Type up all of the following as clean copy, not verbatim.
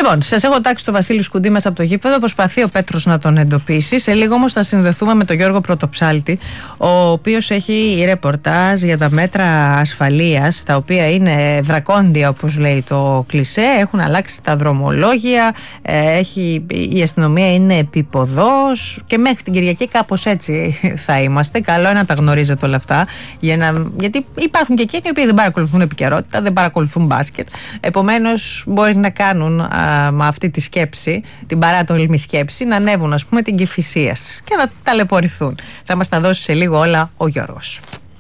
Λοιπόν, σας έχω τάξει το Βασίλη Σκουντή μέσα από το γήπεδο. Προσπαθεί ο Πέτρος να τον εντοπίσει. Σε λίγο όμως θα συνδεθούμε με τον Γιώργο Πρωτοψάλτη, ο οποίος έχει ρεπορτάζ για τα μέτρα ασφαλείας, τα οποία είναι δρακόντια, όπως λέει το κλισέ. Έχουν αλλάξει τα δρομολόγια, η αστυνομία είναι επίποδος και μέχρι την Κυριακή κάπως έτσι θα είμαστε. Καλό είναι να τα γνωρίζετε όλα αυτά, γιατί υπάρχουν και εκείνοι οι οποίοι δεν παρακολουθούν επικαιρότητα, δεν παρακολουθούν μπάσκετ. Επομένως, μπορεί να κάνουν με αυτή τη σκέψη, την παράτολμη σκέψη, να ανέβουν, ας πούμε, την Κηφισίας και να ταλαιπωρηθούν. Θα μας τα δώσει σε λίγο όλα ο Γιώργος.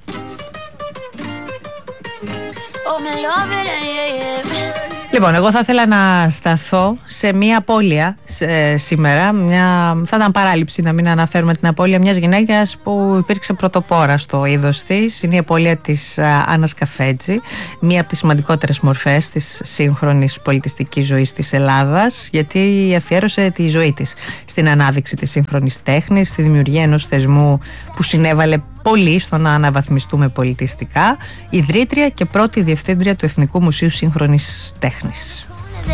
Λοιπόν, εγώ θα ήθελα να σταθώ σε μία απώλεια σήμερα. Θα ήταν παράληψη να μην αναφέρουμε την απώλεια μιας γυναίκας που υπήρξε πρωτοπόρα στο είδος της. Είναι η απώλεια της Άννας Καφέτζη, μία από τις σημαντικότερες μορφές της σύγχρονης πολιτιστικής ζωής της Ελλάδας, γιατί αφιέρωσε τη ζωή της στην ανάδειξη της σύγχρονης τέχνης, στη δημιουργία ενός θεσμού που συνέβαλε πολύ στο να αναβαθμιστούμε πολιτιστικά, ιδρύτρια και πρώτη διευθύντρια του Εθνικού Μουσείου Σύγχρονης Τέχνης.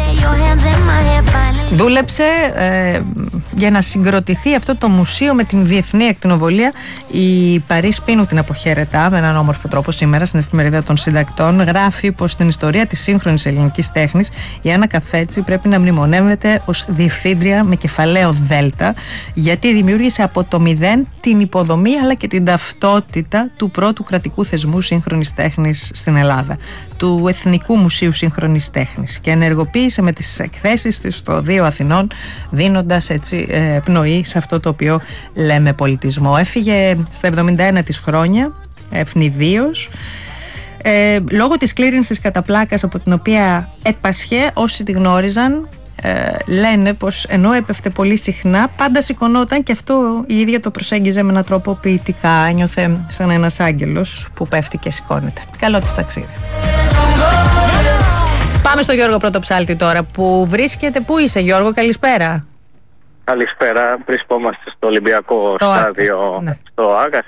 Δούλεψε για να συγκροτηθεί αυτό το μουσείο με την διεθνή ακτινοβολία. Η Παρίς Πίνου την αποχαιρετά με έναν όμορφο τρόπο σήμερα στην Εφημερίδα των Συντακτών. Γράφει πως στην ιστορία της σύγχρονης ελληνικής τέχνης η Άννα Καφέτζη πρέπει να μνημονεύεται ως διευθύντρια με κεφαλαίο Δέλτα, γιατί δημιούργησε από το μηδέν την υποδομή αλλά και την ταυτότητα του πρώτου κρατικού θεσμού σύγχρονης τέχνης στην Ελλάδα, του Εθνικού Μουσείου Σύγχρονης Τέχνης, και ενεργοποίησε με τις εκθέσεις της στο Δίο Αθηνών, δίνοντας έτσι πνοή σε αυτό το οποίο λέμε πολιτισμό. Έφυγε στα 71 της χρόνια, ευνηδίως, λόγω της κλήρυνσης κατά πλάκας από την οποία έπασχε. Όσοι τη γνώριζαν λένε πως ενώ έπεφτε πολύ συχνά, πάντα σηκωνόταν, και αυτό η ίδια το προσέγγιζε με έναν τρόπο ποιητικά. Ένιωθε σαν ένας άγγελος που πέφτει και σηκώνεται. Καλό της ταξίδι. Πάμε στο Γιώργο Πρωτοψάλτη τώρα, που βρίσκεται. Πού είσαι, Γιώργο? Καλησπέρα. Καλησπέρα. Βρισκόμαστε στο Ολυμπιακό στάδιο, ναι, στο ΆΚΑ,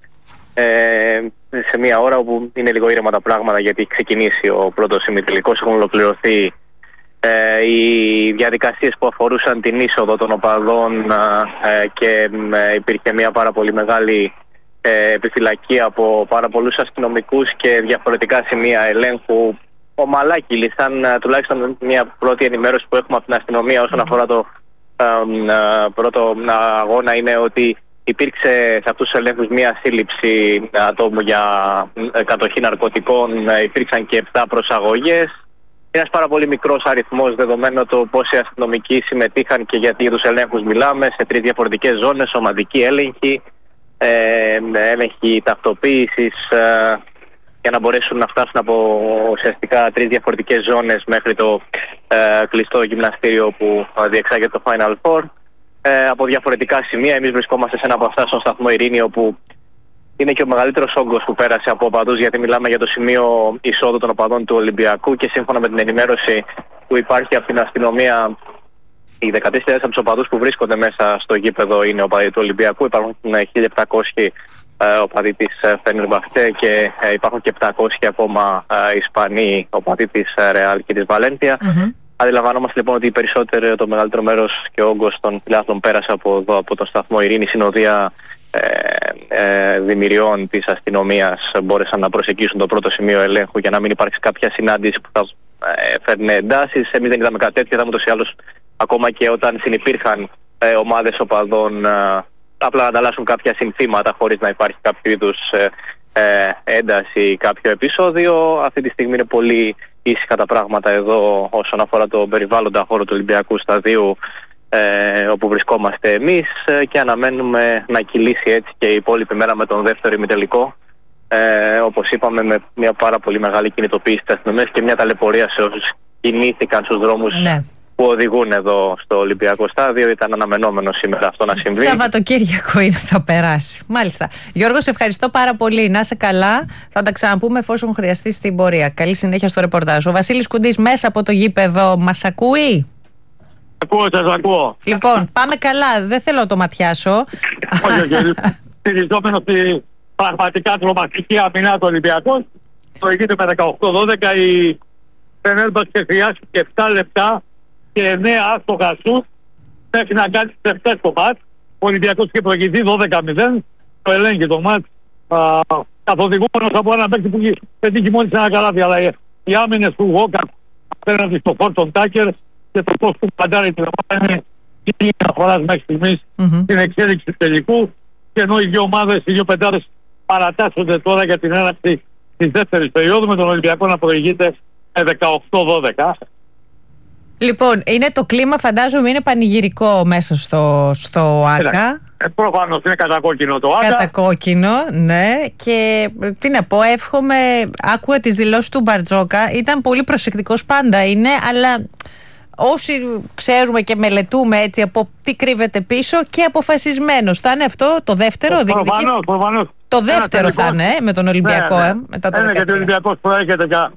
σε μια ώρα όπου είναι λίγο ήρεμα τα πράγματα, γιατί έχει ξεκινήσει ο πρώτος ημιτελικός. Έχουν ολοκληρωθεί οι διαδικασίες που αφορούσαν την είσοδο των οπαδών και υπήρχε μια πάρα πολύ μεγάλη επιφυλακή από πάρα πολλούς αστυνομικούς και διαφορετικά σημεία ελέγχου. Ομαλά κύλησαν, τουλάχιστον μια πρώτη ενημέρωση που έχουμε από την αστυνομία όσον αφορά το πρώτο αγώνα είναι ότι υπήρξε σε αυτούς τους ελέγχους μια σύλληψη ατόμου για κατοχή ναρκωτικών, υπήρξαν και 7 προσαγωγές. Ένας πάρα πολύ μικρός αριθμός, δεδομένο το πόσοι αστυνομικοί συμμετείχαν και γιατί για τους ελέγχους μιλάμε, σε 3 διαφορετικές ζώνες, σωματική έλεγχη, έλεγχη ταυτοποίησης, για να μπορέσουν να φτάσουν από ουσιαστικά 3 διαφορετικές ζώνες μέχρι το κλειστό γυμναστήριο που διεξάγεται το Final Four, από διαφορετικά σημεία. Εμείς βρισκόμαστε σε ένα από αυτά, στον σταθμό Ειρήνη, όπου είναι και ο μεγαλύτερος όγκος που πέρασε από οπαδούς, γιατί μιλάμε για το σημείο εισόδου των οπαδών του Ολυμπιακού, και σύμφωνα με την ενημέρωση που υπάρχει από την αστυνομία, οι 13.000 από τους οπαδούς που βρίσκονται μέσα στο γήπεδο είναι οπαδοί του Ολυμπιακού. Υπάρχουν 1.700 οπαδοί της Φενερμπαχτέ και υπάρχουν και 700 ακόμα Ισπανοί οπαδοί της Ρεάλ και της Βαλένθια. Αντιλαμβανόμαστε λοιπόν ότι το μεγαλύτερο μέρος και ο όγκος των φιλάθλων πέρασε από εδώ, από το σταθμό Ειρήνη. Συνοδεία δημιουργών της αστυνομίας μπόρεσαν να προσεγγίσουν το πρώτο σημείο ελέγχου για να μην υπάρξει κάποια συνάντηση που θα φέρνει εντάσεις. Εμείς δεν είδαμε κάτι τέτοιο, είδαμε ούτως ή άλλως ακόμα και όταν συνυπήρχαν ομάδες οπαδών απλά να ανταλλάσσουν κάποια συνθήματα χωρίς να υπάρχει κάποιο είδους ένταση ή κάποιο επεισόδιο. Αυτή τη στιγμή είναι πολύ ήσυχα τα πράγματα εδώ όσον αφορά το περιβάλλοντα χώρο του Ολυμπιακού Σταδίου, όπου βρισκόμαστε εμείς, και αναμένουμε να κυλήσει έτσι και η υπόλοιπη μέρα με τον δεύτερο ημιτελικό, όπως είπαμε, με μια πάρα πολύ μεγάλη κινητοποίηση της αστυνομίας και μια ταλαιπωρία σε όσους κινήθηκαν στους δρόμους, ναι, που οδηγούν εδώ στο Ολυμπιακό Στάδιο. Ήταν αναμενόμενο σήμερα αυτό να συμβεί. Σαββατοκύριακο είναι, θα περάσει. Μάλιστα. Γιώργο, σε ευχαριστώ πάρα πολύ. Να είσαι καλά. Θα τα ξαναπούμε εφόσον χρειαστεί στην πορεία. Καλή συνέχεια στο ρεπορτάζ. Ο Βασίλης Σκουντής μέσα από το γήπεδο μας ακούει? Σας ακούω. Λοιπόν, πάμε καλά. Δεν θέλω να το ματιάσω. Όχι. Στηριζόμενο στη πραγματικά τρομακτική αμυνά του Ολυμπιακού, προηγείται με 18-12. Η Φενέρμπαχτσε χρειάστηκε 7 λεπτά και 9 άστοχα σουτ μέχρι να κάνει τις 7 στο μάτς. Ο Ολυμπιακός είχε προηγηθεί 12-0. Το ελέγχει το μάτς καθοδηγούμενος από ένα παίκτη που πετύχει μόλις ένα καλάθι. Αλλά οι άμυνες του Γόκα απέναντι στο Φόρτον Τάκερ και το πώς του παντάρει την ομάδα είναι η αφοράς μέχρι στιγμής την εξέλιξη του τελικού. Και ενώ οι δύο ομάδες, οι δύο πεντάδες παρατάσσονται τώρα για την έναρξη της δεύτερης περίοδου, με τον Ολυμπιακό να προηγείται 18-12. Λοιπόν, είναι το κλίμα, φαντάζομαι, είναι πανηγυρικό μέσα στο ΆΚΑ. Προφανώς είναι κατακόκκινο το ΆΚΑ. Κατακόκκινο, ναι. Και τι να πω, εύχομαι, άκουγα τις δηλώσεις του Μπαρτζόκα, ήταν πολύ προσεκτικός, πάντα είναι, αλλά όσοι ξέρουμε και μελετούμε έτσι από τι κρύβεται πίσω, και αποφασισμένος. Θα είναι αυτό το δεύτερο. Προφανώς. Το δεύτερο θα είναι με τον Ολυμπιακό. Μετά το 2013. Γιατί ο Ολυμπιακός προέρχεται για.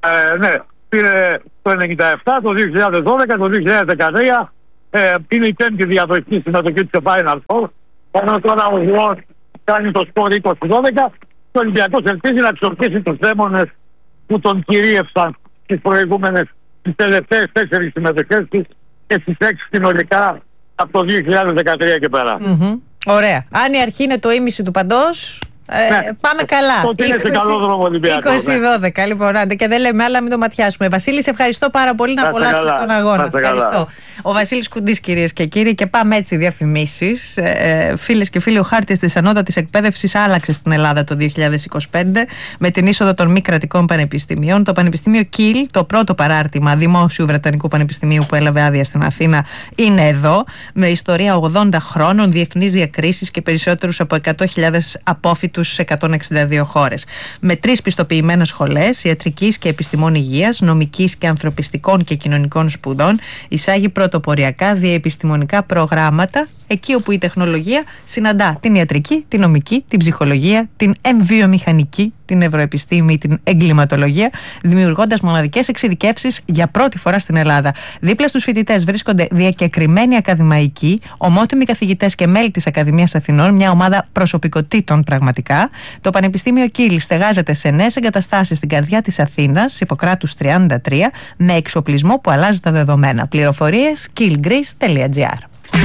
Πήρε το 1997, το 2012, το 2013. Είναι η πέμπτη διαδοχική συμμετοχή του Final Four. Ενώ τώρα ο Γουός κάνει το σκορ 20-12. Ο Ολυμπιακός ελπίζει να ξορκίσει τους δαίμονες που τον κυρίευσαν τις τελευταίες 4 συμμετοχές του και στις 6 συνολικά από το 2013 και πέρα. Ωραία. Αν η αρχή είναι το ίμιση του παντός, πάμε καλά. Τότε είναι σε καλό δρόμο ο Ολυμπιακός. 20-12. Λοιπόν, άντε και δεν λέμε άλλα, μην το ματιάσουμε. Βασίλη, σε ευχαριστώ πάρα πολύ, να απολαύσεις τον αγώνα. Ευχαριστώ. Ο Βασίλης Κουντής, κυρίες και κύριοι, και πάμε έτσι διαφημίσεις. Φίλες και φίλοι, ο χάρτης της ανώτατης εκπαίδευσης άλλαξε στην Ελλάδα το 2025 με την είσοδο των μη κρατικών πανεπιστημίων. Το Πανεπιστήμιο Κιλ, το πρώτο παράρτημα δημόσιου Βρετανικού πανεπιστημίου που έλαβε άδεια στην Αθήνα, είναι εδώ, με ιστορία 80 χρόνων, διεθνείς διακρίσεις και περισσότερους από 100.000 απόφοιτους σε 162 χώρες. Με 3 πιστοποιημένες σχολές ιατρικής και επιστημών υγείας, νομικής και ανθρωπιστικών και κοινωνικών σπουδών, εισάγει πρωτοποριακά διαεπιστημονικά προγράμματα εκεί όπου η τεχνολογία συναντά την ιατρική, την νομική, την ψυχολογία, την εμβιομηχανική, την ευρωεπιστήμη, την εγκληματολογία, δημιουργώντας μοναδικές εξειδικεύσεις για πρώτη φορά στην Ελλάδα. Δίπλα στους φοιτητές βρίσκονται διακεκριμένοι ακαδημαϊκοί, ομότιμοι καθηγητές και μέλη της Ακαδημίας Αθηνών, μια ομάδα προσωπικότητων πραγματικά. Το Πανεπιστήμιο Κιλ στεγάζεται σε νέες εγκαταστάσεις στην καρδιά της Αθήνας, Ιπποκράτους 33, με εξοπλισμό που αλλάζει τα δεδομένα. Πληροφορίες killgreece.gr.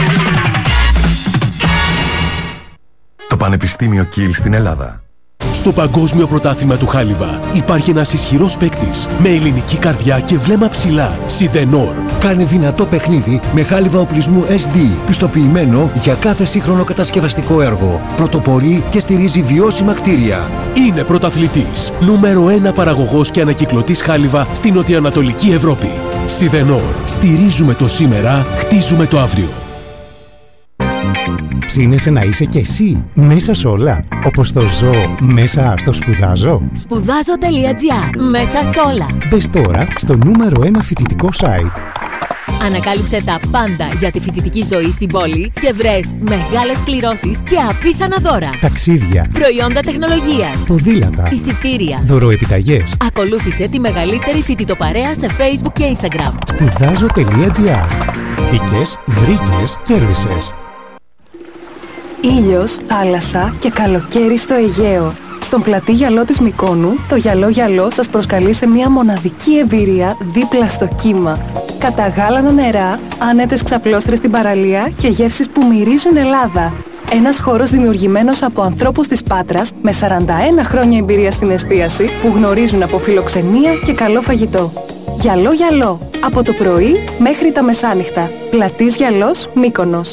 Το Πανεπιστήμιο Κιλ στην Ελλάδα. Στο Παγκόσμιο Πρωτάθλημα του Χάλιβα υπάρχει ένας ισχυρός παίκτης με ελληνική καρδιά και βλέμμα ψηλά. Σιδενόρ. Κάνει δυνατό παιχνίδι με χάλιβα οπλισμού SD, πιστοποιημένο για κάθε σύγχρονο κατασκευαστικό έργο. Πρωτοπορεί και στηρίζει βιώσιμα κτίρια. Είναι πρωταθλητής. Νούμερο 1 παραγωγός και ανακυκλωτής χάλιβα στην νοτιοανατολική Ευρώπη. Σιδενόρ. Στηρίζουμε το σήμερα, χτίζουμε το αύριο. Ψήνεσαι να είσαι κι εσύ μέσα σε όλα, όπως το ζω μέσα στο σπουδάζω. Σπουδάζω.gr. Μέσα σε όλα. Μπες τώρα στο νούμερο 1 φοιτητικό site. Ανακάλυψε τα πάντα για τη φοιτητική ζωή στην πόλη και βρες μεγάλες κληρώσεις και απίθανα δώρα. Ταξίδια, προϊόντα τεχνολογίας, ποδήλατα, εισιτήρια, δωροεπιταγές. Ακολούθησε τη μεγαλύτερη φοιτητοπαρέα σε Facebook και Instagram. Σπουδάζω.gr. Μπήκες, βρήκες, κέρδισες. Ήλιος, θάλασσα και καλοκαίρι στο Αιγαίο. Στον πλατή γυαλό της Μυκόνου, το γυαλό σας προσκαλεί σε μια μοναδική εμπειρία δίπλα στο κύμα. Καταγάλανα νερά, άνετες ξαπλώστρες στην παραλία και γεύσεις που μυρίζουν Ελλάδα. Ένας χώρος δημιουργημένος από ανθρώπους της Πάτρας με 41 χρόνια εμπειρία στην εστίαση που γνωρίζουν από φιλοξενία και καλό φαγητό. Γυαλό, από το πρωί μέχρι τα μεσάνυχτα. Πλατής γυαλός, Μύκονος.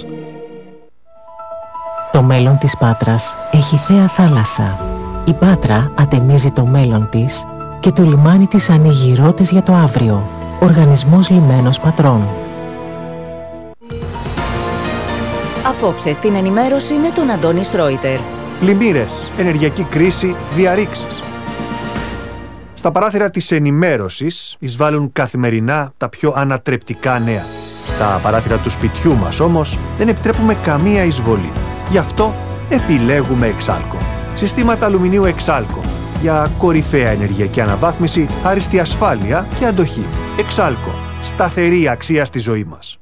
Το μέλλον της Πάτρας έχει θέα θάλασσα. Η Πάτρα ατενίζει το μέλλον της και το λιμάνι της ανοίγει ρότες για το αύριο. Οργανισμός Λιμένος Πατρών. Απόψε στην ενημέρωση με τον Αντώνη Σρόιτερ. Πλημμύρες, ενεργειακή κρίση, διαρρήξεις. Στα παράθυρα της ενημέρωσης εισβάλλουν καθημερινά τα πιο ανατρεπτικά νέα. Στα παράθυρα του σπιτιού μας όμως δεν επιτρέπουμε καμία εισβολή. Γι' αυτό επιλέγουμε Εξάλκο. Συστήματα αλουμινίου Εξάλκο για κορυφαία ενεργειακή αναβάθμιση, άριστη ασφάλεια και αντοχή. Εξάλκο. Σταθερή αξία στη ζωή μας.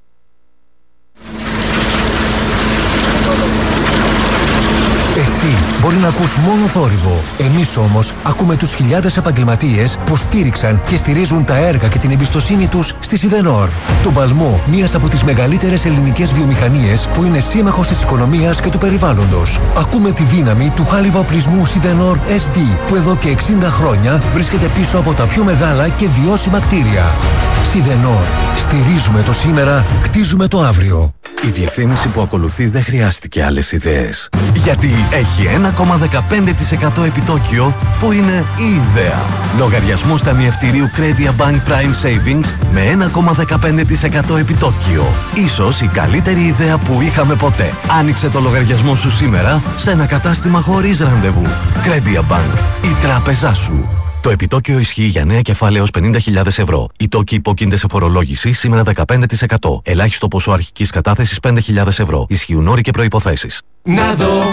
Εσύ μπορεί να ακούς μόνο θόρυβο. Εμείς όμως ακούμε τους χιλιάδες επαγγελματίες που στήριξαν και στηρίζουν τα έργα και την εμπιστοσύνη τους στη Σιδενόρ. Τον παλμό μιας από τις μεγαλύτερες ελληνικές βιομηχανίες που είναι σύμμαχος της οικονομίας και του περιβάλλοντος. Ακούμε τη δύναμη του χάλιβα οπλισμού Σιδενόρ SD που εδώ και 60 χρόνια βρίσκεται πίσω από τα πιο μεγάλα και βιώσιμα κτίρια. Σιδενόρ. Στηρίζουμε το σήμερα, χτίζουμε το αύριο. Η διαφήμιση που ακολουθεί δεν χρειάστηκε άλλες ιδέες. Γιατί έχει 1,15% επιτόκιο που είναι η ιδέα. Λογαριασμός ταμιευτηρίου Credia Bank Prime Savings με 1,15% επιτόκιο. Ίσως η καλύτερη ιδέα που είχαμε ποτέ. Άνοιξε το λογαριασμό σου σήμερα σε ένα κατάστημα χωρίς ραντεβού. Credia Bank. Η τράπεζά σου. Το επιτόκιο ισχύει για νέα κεφάλαια ως 50.000 ευρώ. Οι τόκοι υπόκεινται σε φορολόγηση σήμερα 15%. Ελάχιστο ποσό αρχικής κατάθεσης 5.000 ευρώ. Ισχύουν όροι και προϋποθέσεις.